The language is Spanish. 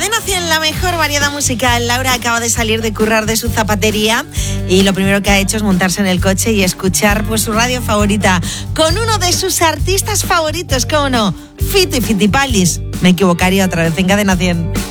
Cadena 100, la mejor variedad musical. Laura acaba de salir de currar de su zapatería y lo primero que ha hecho es montarse en el coche y escuchar pues su radio favorita con uno de sus artistas favoritos, ¿cómo no? Fito y Fitipaldis. Me equivocaría otra vez en Cadena 100.